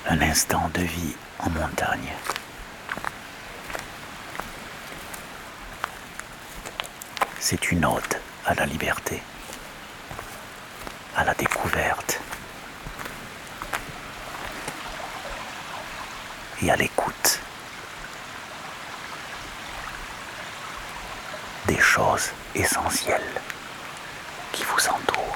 Un instant de vie en montagne. C'est une ode à la liberté, à la découverte et à l'écoute des choses essentielles qui vous entourent.